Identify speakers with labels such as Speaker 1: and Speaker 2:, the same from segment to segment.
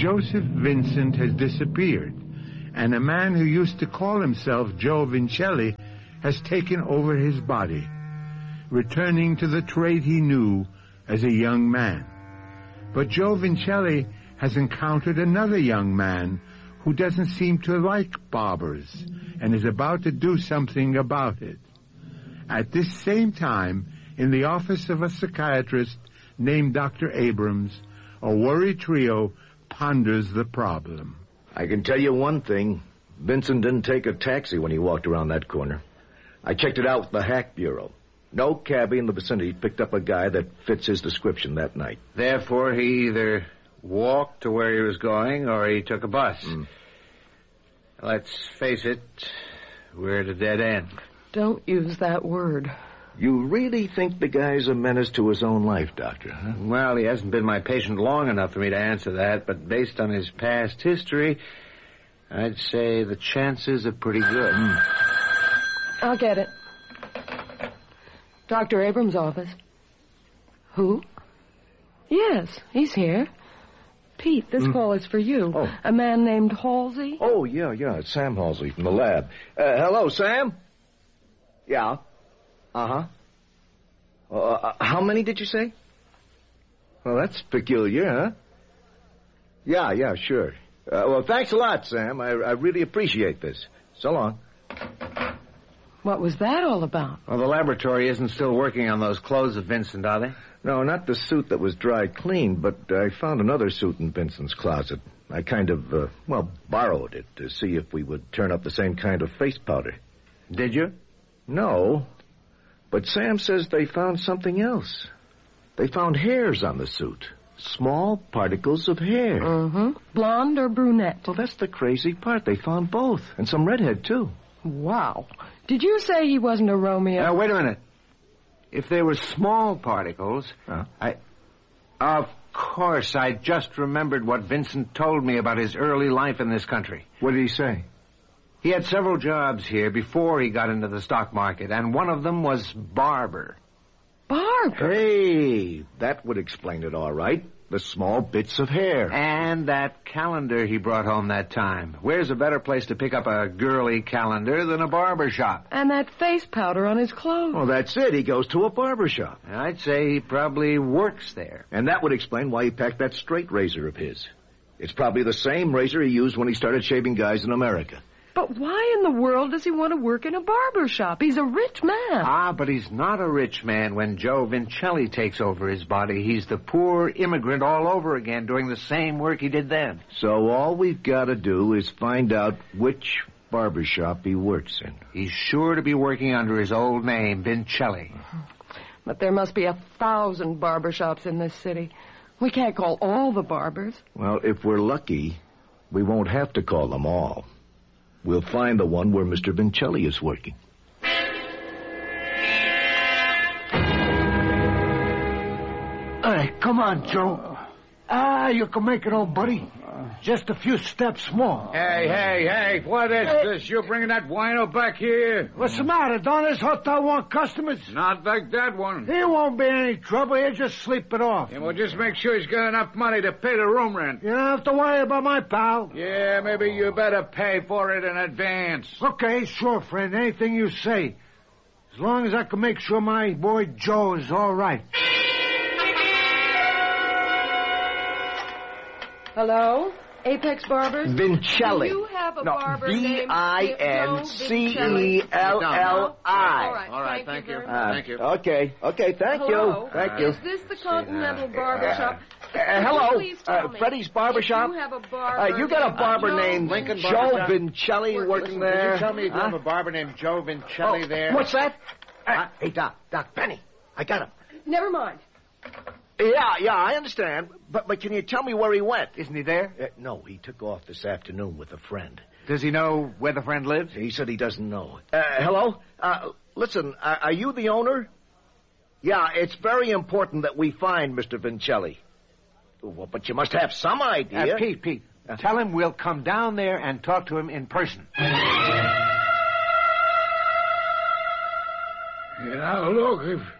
Speaker 1: Joseph Vincent has disappeared, and a man who used to call himself Joe Vincelli has taken over his body, returning to the trade he knew as a young man. But Joe Vincelli has encountered another young man who doesn't seem to like barbers and is about to do something about it. At this same time, in the office of a psychiatrist named Dr. Abrams, a worried trio ponders the problem.
Speaker 2: I can tell you one thing. Vincent didn't take a taxi when he walked around that corner. I checked it out with the Hack Bureau. No cabbie in the vicinity picked up a guy that fits his description that night.
Speaker 3: Therefore, he either walked to where he was going or he took a bus. Let's face it, we're at a dead end.
Speaker 4: Don't use that word.
Speaker 2: You really think the guy's a menace to his own life, Doctor, huh?
Speaker 3: Well, he hasn't been my patient long enough for me to answer that, but based on his past history, I'd say the chances are pretty good.
Speaker 4: I'll get it. Dr. Abrams' office. Who? Yes, he's here. Pete, this call is for you.
Speaker 2: Oh.
Speaker 4: A man named Halsey.
Speaker 2: Oh, yeah, it's Sam Halsey from the lab. Hello, Sam? Yeah. Uh-huh. How many did you say? Well, that's peculiar, huh? Yeah, sure. Well, thanks a lot, Sam. I really appreciate this. So long.
Speaker 4: What was that all about?
Speaker 3: Well, the laboratory isn't still working on those clothes of Vincent, are they?
Speaker 2: No, not the suit that was dry cleaned, but I found another suit in Vincent's closet. I kind of, borrowed it to see if we would turn up the same kind of face powder.
Speaker 3: Did you?
Speaker 2: No, but Sam says they found something else. They found hairs on the suit. Small particles of hair.
Speaker 4: Blonde or brunette?
Speaker 2: Well, that's the crazy part. They found both, and some redhead, too.
Speaker 4: Wow. Did you say he wasn't a Romeo?
Speaker 3: Now, wait a minute. If they were small particles, Of course, I just remembered what Vincent told me about his early life in this country.
Speaker 2: What did he say?
Speaker 3: He had several jobs here before he got into the stock market, and one of them was barber.
Speaker 4: Barber?
Speaker 2: Hey, that would explain it all right. The small bits of hair.
Speaker 3: And that calendar he brought home that time. Where's a better place to pick up a girly calendar than a barber shop?
Speaker 4: And that face powder on his clothes.
Speaker 2: Well, that's it. He goes to a barber shop.
Speaker 3: I'd say he probably works there.
Speaker 2: And that would explain why he packed that straight razor of his. It's probably the same razor he used when he started shaving guys in America.
Speaker 4: But why in the world does he want to work in a barber shop? He's a rich man.
Speaker 3: But he's not a rich man when Joe Vincelli takes over his body. He's the poor immigrant all over again, doing the same work he did then.
Speaker 2: So all we've got to do is find out which barber shop he works in.
Speaker 3: He's sure to be working under his old name, Vincelli.
Speaker 4: But there must be 1,000 barber shops in this city. We can't call all the barbers.
Speaker 2: Well, if we're lucky, we won't have to call them all. We'll find the one where Mr. Vincelli is working.
Speaker 5: Hey, come on, Joe. You can make it, old buddy. Just a few steps more.
Speaker 6: Hey, what is this? You're bringing that wino back here?
Speaker 5: What's the matter? Don't this hotel want customers?
Speaker 6: Not like that one.
Speaker 5: He won't be any trouble. He'll just sleep it off.
Speaker 6: Yeah, well, just make sure he's got enough money to pay the room rent.
Speaker 5: You don't have to worry about my pal.
Speaker 6: Yeah, maybe you better pay for it in advance.
Speaker 5: Okay, sure, friend. Anything you say. As long as I can make sure my boy Joe is all right.
Speaker 4: Hello? Apex Barbers?
Speaker 2: Vincelli.
Speaker 4: Do you have a barber named
Speaker 2: Vincelli.
Speaker 4: All right,
Speaker 3: thank you.
Speaker 2: Thank you. Okay, thank
Speaker 4: Hello?
Speaker 2: you. Thank you.
Speaker 4: Is this the Continental Barber Shop?
Speaker 2: Hello,
Speaker 4: Please tell me,
Speaker 2: Freddie's Barber Shop.
Speaker 4: You have a barber
Speaker 2: You got a barber
Speaker 4: Joe
Speaker 2: named
Speaker 3: Lincoln
Speaker 2: Joe
Speaker 3: Barber Shop.
Speaker 2: Vincelli working there?
Speaker 3: Did you tell me you have a barber named Joe Vincelli there?
Speaker 2: What's that? Hey, Doc, Penny, I got him.
Speaker 4: Never mind.
Speaker 2: Yeah, I understand. But can you tell me where he went?
Speaker 3: Isn't he there?
Speaker 2: No, he took off this afternoon with a friend.
Speaker 3: Does he know where the friend lives?
Speaker 2: He said he doesn't know. Hello? Listen, are you the owner? Yeah, it's very important that we find Mr. Vincelli. Well, but you must have some idea.
Speaker 3: Pete, tell him we'll come down there and talk to him in person.
Speaker 6: Look,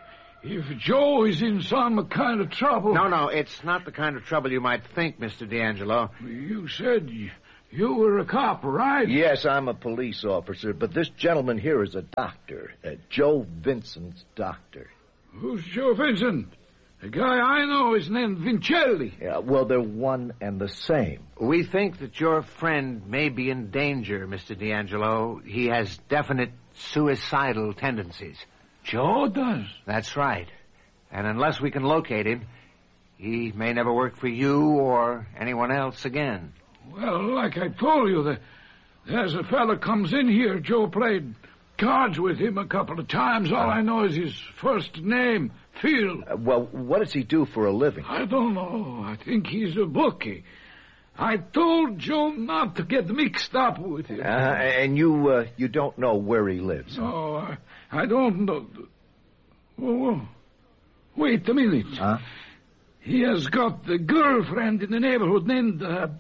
Speaker 5: If Joe is in some kind of trouble...
Speaker 3: No, it's not the kind of trouble you might think, Mr. D'Angelo.
Speaker 5: You said you were a cop, right?
Speaker 2: Yes, I'm a police officer, but this gentleman here is a doctor. Joe Vincent's doctor.
Speaker 5: Who's Joe Vincent? The guy I know is named Vincelli.
Speaker 2: Yeah, well, they're one and the same.
Speaker 3: We think that your friend may be in danger, Mr. D'Angelo. He has definite suicidal tendencies.
Speaker 5: Joe does?
Speaker 3: That's right. And unless we can locate him, he may never work for you or anyone else again.
Speaker 5: Well, like I told you, there's a fella comes in here. Joe played cards with him a couple of times. All I know is his first name, Phil.
Speaker 2: Well, what does he do for a living?
Speaker 5: I don't know. I think he's a bookie. I told Joe not to get mixed up with him.
Speaker 2: And you don't know where he lives?
Speaker 5: No, I don't know. Oh, wait a minute.
Speaker 2: Huh?
Speaker 5: He has got a girlfriend in the neighborhood named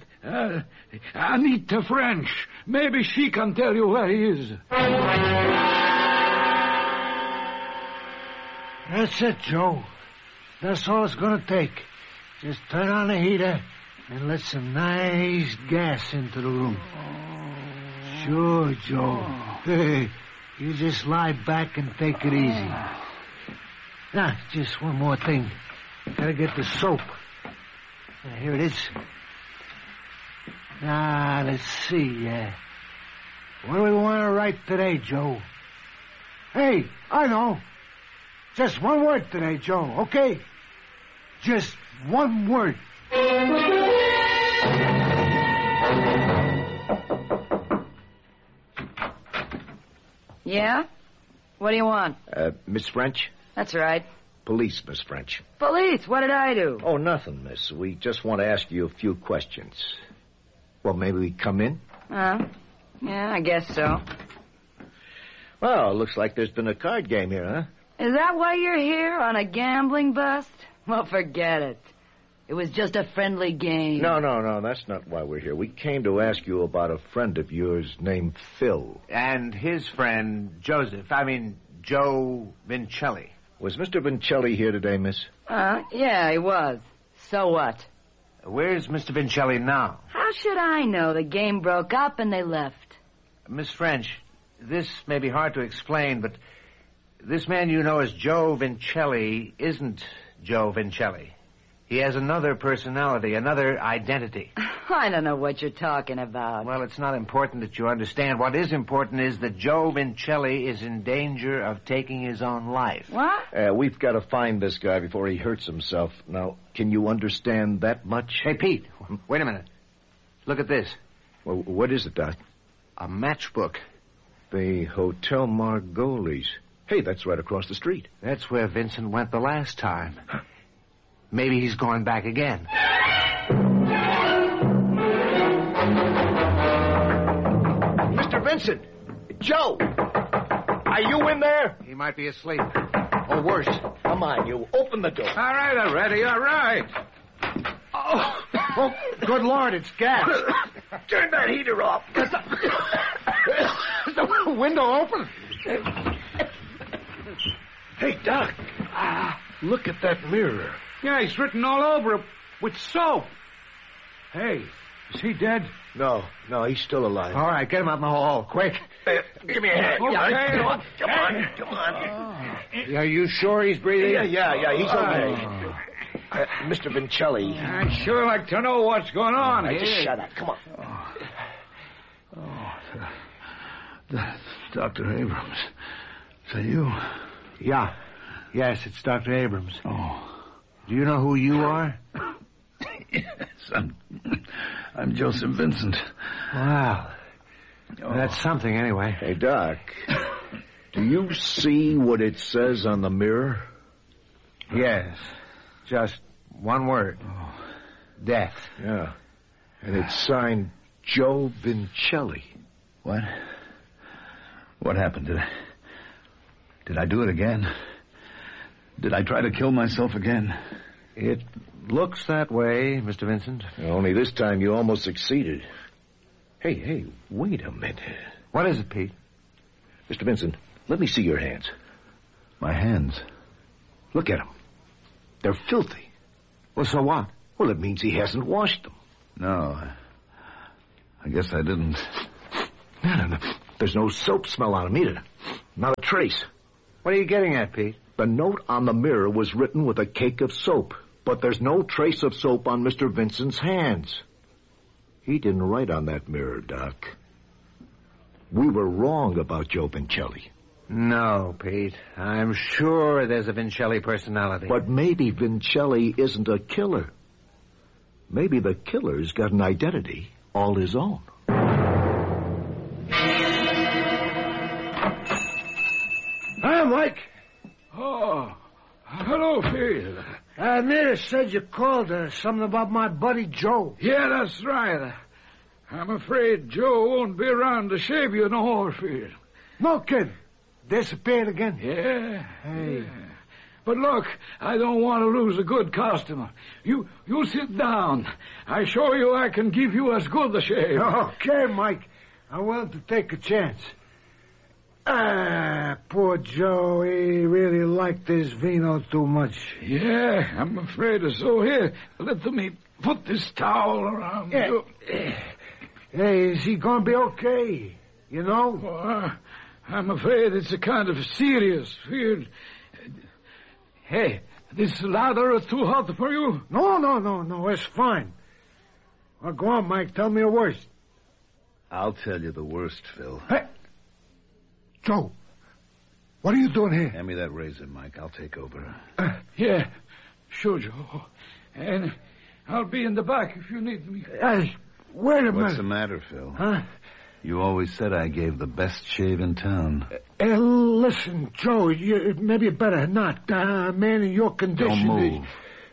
Speaker 5: Anita French. Maybe she can tell you where he is. That's it, Joe. That's all it's going to take. Just turn on the heater and let some nice gas into the room. Sure, Joe. Hey, you just lie back and take it easy. Now, just one more thing. Gotta get the soap. Here it is. Now, let's see. What do we want to write today, Joe? Hey, I know. Just one word today, Joe, okay? Just one word.
Speaker 7: Yeah? What do you want?
Speaker 2: Miss French?
Speaker 7: That's right.
Speaker 2: Police, Miss French.
Speaker 7: Police? What did I do?
Speaker 2: Oh, nothing, miss. We just want to ask you a few questions. Well, maybe we come in?
Speaker 7: Yeah, I guess so.
Speaker 2: Well, looks like there's been a card game here, huh?
Speaker 7: Is that why you're here, on a gambling bust? Well, forget it. It was just a friendly game.
Speaker 2: No, that's not why we're here. We came to ask you about a friend of yours named Phil.
Speaker 3: And his friend, Joe Vincelli.
Speaker 2: Was Mr. Vincelli here today, miss?
Speaker 7: Yeah, he was. So what?
Speaker 3: Where's Mr. Vincelli now?
Speaker 7: How should I know? The game broke up and they left.
Speaker 3: Miss French, this may be hard to explain, but this man you know as Joe Vincelli isn't Joe Vincelli. He has another personality, another identity.
Speaker 7: I don't know what you're talking about.
Speaker 3: Well, it's not important that you understand. What is important is that Joe Vincelli is in danger of taking his own life.
Speaker 7: What?
Speaker 2: We've got to find this guy before he hurts himself. Now, can you understand that much?
Speaker 3: Hey, Pete, wait a minute. Look at this.
Speaker 2: Well, what is it, Doc?
Speaker 3: A matchbook.
Speaker 2: The Hotel Margolis. Hey, that's right across the street.
Speaker 3: That's where Vincent went the last time. Maybe he's going back again.
Speaker 2: Mr. Vincent! Joe! Are you in there?
Speaker 3: He might be asleep. Or worse.
Speaker 2: Come on, you. Open the door.
Speaker 6: All right, already, all right.
Speaker 5: Oh, good Lord, it's gas.
Speaker 2: Turn that heater off.
Speaker 5: Is the window open? Hey, Doc. Look at that mirror.
Speaker 6: Yeah, he's written all over it with soap.
Speaker 5: Hey, is he dead?
Speaker 2: No, he's still alive.
Speaker 5: All right, get him out in the hall, quick.
Speaker 2: Give me a hand.
Speaker 6: Okay.
Speaker 2: Come on.
Speaker 5: Are you sure he's breathing?
Speaker 2: Yeah, he's okay. Mr. Vincelli.
Speaker 6: I'd sure like to know what's going on here.
Speaker 2: Just shut up. Come on.
Speaker 5: Dr. Abrams. Is that you?
Speaker 3: Yeah. Yes, it's Dr. Abrams.
Speaker 5: Oh.
Speaker 3: Do you know who you are?
Speaker 5: Yes, I'm Joseph Vincent.
Speaker 3: Wow. That's something, anyway.
Speaker 2: Hey, Doc. Do you see what it says on the mirror?
Speaker 3: Yes. Just one word. Death.
Speaker 2: Yeah. And it's signed Joe Vincelli.
Speaker 5: What? What happened? Did I do it again? Did I try to kill myself again?
Speaker 3: It looks that way, Mr. Vincent.
Speaker 2: Only this time you almost succeeded. Hey, wait a minute.
Speaker 3: What is it, Pete?
Speaker 2: Mr. Vincent, let me see your hands.
Speaker 5: My hands?
Speaker 2: Look at them. They're filthy.
Speaker 5: Well, so what?
Speaker 2: Well, it means he hasn't washed them.
Speaker 8: No, I guess I didn't.
Speaker 2: No. There's no soap smell on them either. Not a trace.
Speaker 3: What are you getting at, Pete?
Speaker 2: The note on the mirror was written with a cake of soap, but there's no trace of soap on Mr. Vincent's hands. He didn't write on that mirror, Doc. We were wrong about Joe Vincelli.
Speaker 3: No, Pete. I'm sure there's a Vincelli personality.
Speaker 2: But maybe Vincelli isn't a killer. Maybe the killer's got an identity all his own.
Speaker 5: Hi, Mike.
Speaker 6: Oh, hello, Phil.
Speaker 5: Nita said you called her. Something about my buddy Joe.
Speaker 6: Yeah, that's right. I'm afraid Joe won't be around to shave you no more, Phil.
Speaker 5: No kid. Disappeared again.
Speaker 6: Yeah.
Speaker 5: Hey.
Speaker 6: Yeah. But look, I don't want to lose a good customer. You sit down. I show you I can give you as good a shave.
Speaker 5: Okay, Mike. I'm willing to take a chance. Poor Joe. He really liked his vino too much.
Speaker 6: Yeah, I'm afraid so. Here, let me put this towel around you.
Speaker 5: Hey, is he gonna be okay? You know?
Speaker 6: Oh, I'm afraid it's a kind of serious fear. Hey, this ladder is too hot for you?
Speaker 5: No. It's fine. Well, go on, Mike. Tell me the worst.
Speaker 8: I'll tell you the worst, Phil.
Speaker 5: Hey! Joe, what are you doing here?
Speaker 8: Hand me that razor, Mike. I'll take over.
Speaker 6: Yeah, sure, Joe. And I'll be in the back if you need me.
Speaker 5: Wait a minute.
Speaker 8: What's the matter, Phil?
Speaker 5: Huh?
Speaker 8: You always said I gave the best shave in town.
Speaker 5: Listen, Joe, maybe better not. A man in your condition...
Speaker 8: Don't move.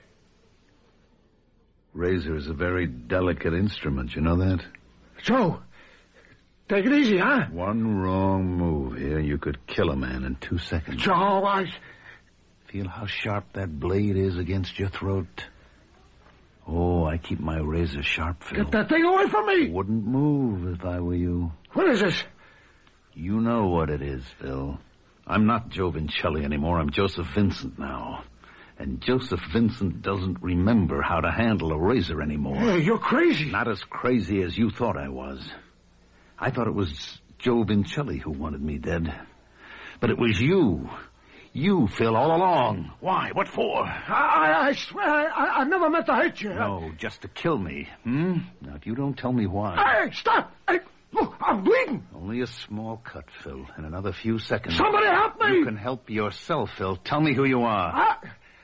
Speaker 8: Razor is a very delicate instrument, you know that?
Speaker 5: Joe, take it easy, huh?
Speaker 8: One wrong move here, you could kill a man in 2 seconds.
Speaker 5: Joe, I...
Speaker 8: Feel how sharp that blade is against your throat? Oh, I keep my razor sharp, Phil.
Speaker 5: Get that thing away from me!
Speaker 8: Wouldn't move if I were you.
Speaker 5: What is this?
Speaker 8: You know what it is, Phil. I'm not Joe Vincelli anymore. I'm Joseph Vincent now. And Joseph Vincent doesn't remember how to handle a razor anymore.
Speaker 5: Hey, you're crazy.
Speaker 8: Not as crazy as you thought I was. I thought it was Joe Vincelli who wanted me dead. But it was you. You, Phil, all along. Why? What for?
Speaker 5: I swear, I never meant to hurt you.
Speaker 8: No, just to kill me. Now, if you don't tell me why...
Speaker 5: Hey, stop! Hey, look, I'm bleeding.
Speaker 8: Only a small cut, Phil. In another few seconds...
Speaker 5: Somebody help me!
Speaker 8: You can help yourself, Phil. Tell me who you are.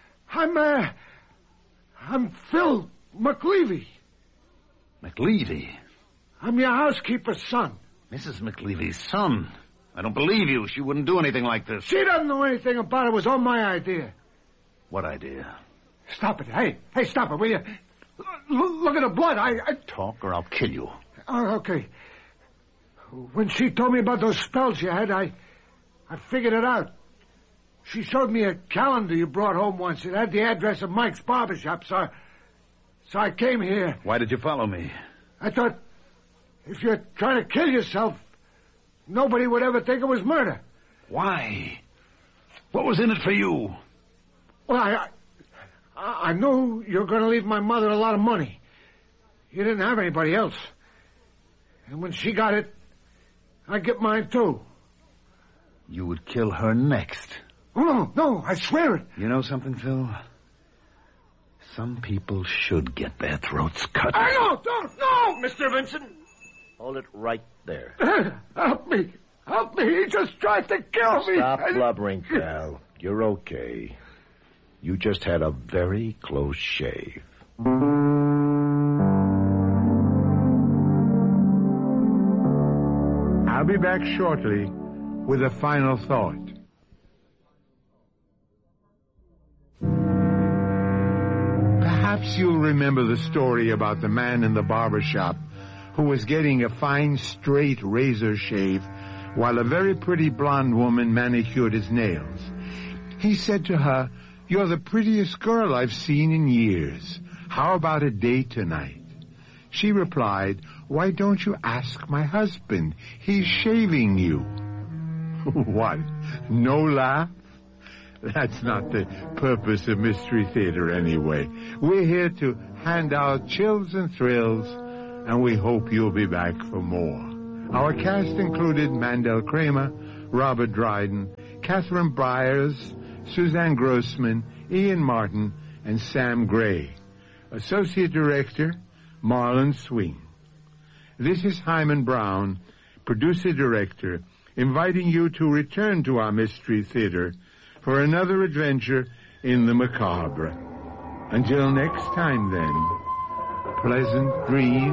Speaker 5: I'm Phil McLeavy.
Speaker 8: McLeavy?
Speaker 5: I'm your housekeeper's son.
Speaker 8: Mrs. McLeavy's son? I don't believe you. She wouldn't do anything like this.
Speaker 5: She doesn't know anything about it. It was all my idea.
Speaker 8: What idea?
Speaker 5: Stop it. Hey, stop it, will you? Look at the blood.
Speaker 8: Talk or I'll kill you.
Speaker 5: Oh, okay. When she told me about those spells you had, I figured it out. She showed me a calendar you brought home once. It had the address of Mike's barbershop, so I came here.
Speaker 8: Why did you follow me?
Speaker 5: I thought if you're trying to kill yourself, nobody would ever think it was murder.
Speaker 8: Why? What was in it for you?
Speaker 5: Well, I knew you were going to leave my mother a lot of money. You didn't have anybody else. And when she got it, I'd get mine too.
Speaker 8: You would kill her next.
Speaker 5: Oh, no, I swear it.
Speaker 8: You know something, Phil? Some people should get their throats cut.
Speaker 5: No, Mr. Vincent.
Speaker 2: Hold it right there.
Speaker 5: Help me. He just tried to kill me.
Speaker 2: Stop blubbering, pal. You're okay. You just had a very close shave.
Speaker 1: I'll be back shortly with a final thought. Perhaps you'll remember the story about the man in the barber shop who was getting a fine straight razor shave while a very pretty blonde woman manicured his nails. He said to her, "You're the prettiest girl I've seen in years. How about a date tonight?" She replied, "Why don't you ask my husband? He's shaving you." What? No laugh? That's not the purpose of Mystery Theater anyway. We're here to hand out chills and thrills, and we hope you'll be back for more. Our cast included Mandel Kramer, Robert Dryden, Catherine Byers, Suzanne Grossman, Ian Martin, and Sam Gray. Associate Director, Marlon Swing. This is Hyman Brown, Producer-Director, inviting you to return to our Mystery Theater for another adventure in the macabre. Until next time, then, pleasant dreams.